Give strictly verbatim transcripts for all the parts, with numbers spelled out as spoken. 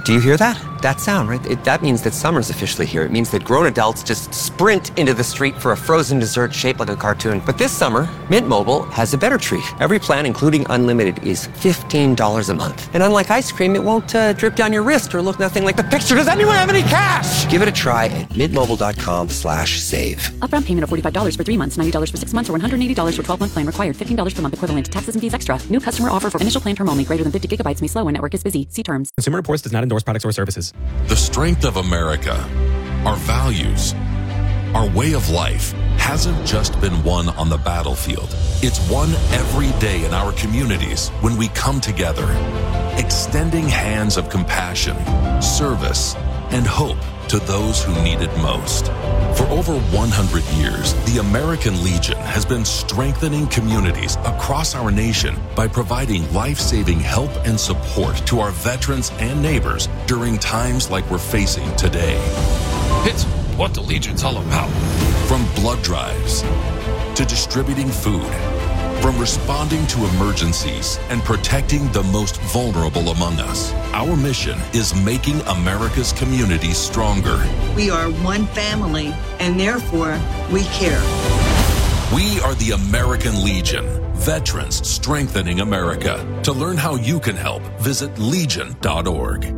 Do you hear that? That sound, right? It, that means that summer's officially here. It means that grown adults just sprint into the street for a frozen dessert shaped like a cartoon. But this summer, Mint Mobile has a better treat. Every plan, including unlimited, is fifteen dollars a month. And unlike ice cream, it won't uh, drip down your wrist or look nothing like the picture. Does anyone have any cash? Give it a try at mintmobile.com slash save. Upfront payment of forty-five dollars for three months, ninety dollars for six months, or one hundred eighty dollars for twelve-month plan required. fifteen dollars per month equivalent to taxes and fees extra. New customer offer for initial plan term only. Greater than fifty gigabytes may slow when network is busy. See terms. Consumer Reports does not endorse products or services. The strength of America, our values, our way of life hasn't just been won on the battlefield. It's won every day in our communities when we come together, extending hands of compassion, service, and hope to those who need it most. For over one hundred years, the American Legion has been strengthening communities across our nation by providing life-saving help and support to our veterans and neighbors during times like we're facing today. It's what the Legion's all about. From blood drives to distributing food, from responding to emergencies and protecting the most vulnerable among us, our mission is making America's communities stronger. We are one family, and therefore, we care. We are the American Legion, veterans strengthening America. To learn how you can help, visit legion dot org.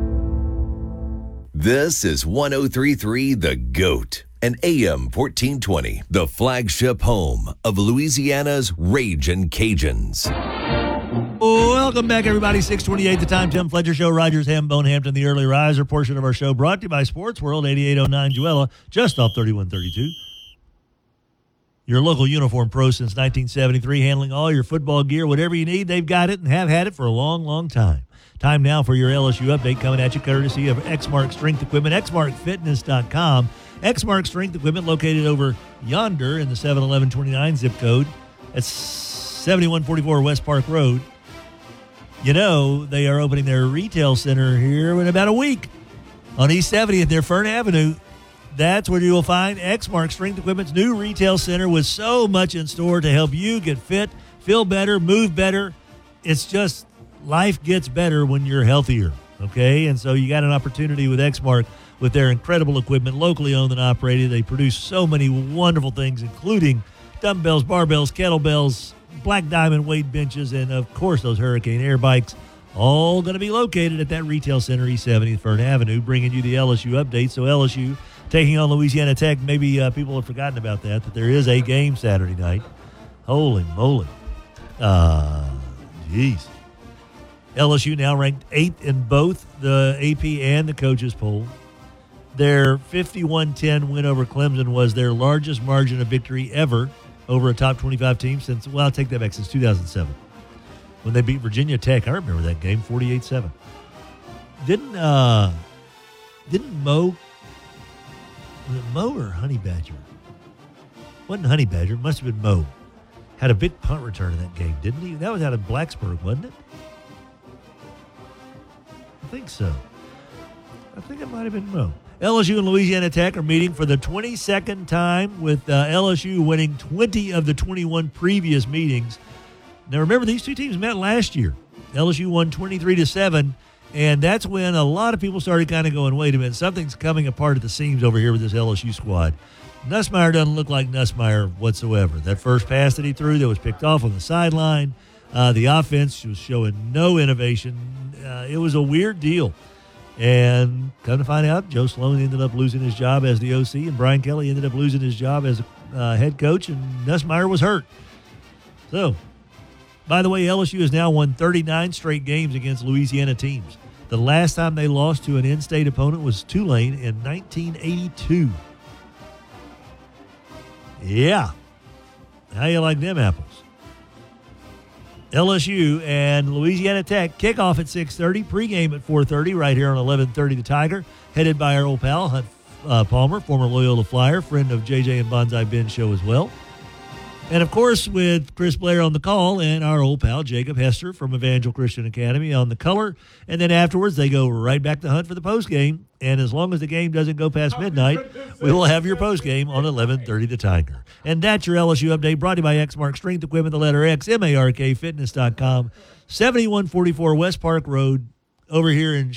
This is one oh three point three The GOAT and A M fourteen twenty, the flagship home of Louisiana's Ragin' Cajuns. Welcome back, everybody. six twenty-eight, the time. Tim Fletcher Show, Rogers, Hambone, Hampton, the early riser portion of our show, brought to you by Sports World, eighty-eight oh nine Juella, just off thirty-one thirty-two. Your local uniform pro since nineteen seventy-three, handling all your football gear, whatever you need, they've got it and have had it for a long, long time. Time now for your L S U update coming at you courtesy of Exmark Strength Equipment, exmark fitness dot com. Exmark Strength Equipment located over yonder in the seven eleven twenty-nine zip code. That's seventy-one forty-four West Park Road. You know, they are opening their retail center here in about a week on East seventieth near Fern Avenue. That's where you will find Exmark Strength Equipment's new retail center with so much in store to help you get fit, feel better, move better. It's just life gets better when you're healthier, okay? And so you got an opportunity with Exmark with their incredible equipment, locally owned and operated. They produce so many wonderful things, including dumbbells, barbells, kettlebells, black diamond weight benches, and, of course, those Hurricane Air bikes, all going to be located at that retail center, East seventieth Fern Avenue, bringing you the L S U update. So L S U taking on Louisiana Tech. Maybe uh, people have forgotten about that, that there is a game Saturday night. Holy moly. Uh, jeez. L S U now ranked eighth in both the A P and the coaches poll. Their fifty-one ten win over Clemson was their largest margin of victory ever over a top twenty-five team since, well, I'll take that back, since two thousand seven. When they beat Virginia Tech, I remember that game, forty-eight seven. Didn't, uh, didn't Mo, was it Mo or Honey Badger? Wasn't Honey Badger, it must have been Mo. Had a big punt return in that game, didn't he? That was out of Blacksburg, wasn't it? I think so. I think it might have been Mo. L S U and Louisiana Tech are meeting for the twenty-second time, with uh, L S U winning twenty of the twenty-one previous meetings. Now, remember, these two teams met last year. L S U won twenty-three to seven, and that's when a lot of people started kind of going, wait a minute, something's coming apart at the seams over here with this L S U squad. Nussmeier doesn't look like Nussmeier whatsoever. That first pass that he threw that was picked off on the sideline, uh, the offense was showing no innovation. Uh, it was a weird deal. And come to find out, Joe Sloan ended up losing his job as the O C, and Brian Kelly ended up losing his job as a uh, head coach, and Nussmeier was hurt. So, by the way, L S U has now won thirty-nine straight games against Louisiana teams. The last time they lost to an in-state opponent was Tulane in nineteen eighty-two. Yeah. How you like them apples? L S U and Louisiana Tech kickoff at six thirty, pregame at four thirty, right here on eleven thirty The Tiger, headed by our old pal, Hunt uh, Palmer, former Loyola Flyer, friend of J J and Bonsai Ben show as well. And, of course, with Chris Blair on the call and our old pal Jacob Hester from Evangel Christian Academy on the color. And then afterwards, they go right back to Hunt for the postgame. And as long as the game doesn't go past midnight, we will have your postgame on eleven thirty The Tiger. And that's your L S U update, brought to you by Exmark Strength Equipment, the letter X, M A R K, fitness dot com, seventy-one forty-four West Park Road, over here in